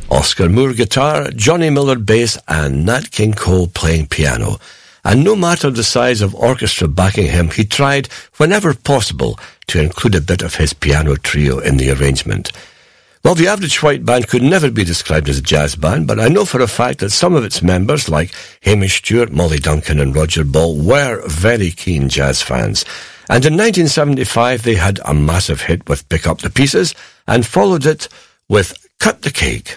Oscar Moore guitar, Johnny Miller bass, and Nat King Cole playing piano. And no matter the size of orchestra backing him, he tried, whenever possible, to include a bit of his piano trio in the arrangement. Well, the Average White Band could never be described as a jazz band, but I know for a fact that some of its members, like Hamish Stewart, Molly Duncan and Roger Ball, were very keen jazz fans. And in 1975, they had a massive hit with Pick Up the Pieces, and followed it with Cut the Cake.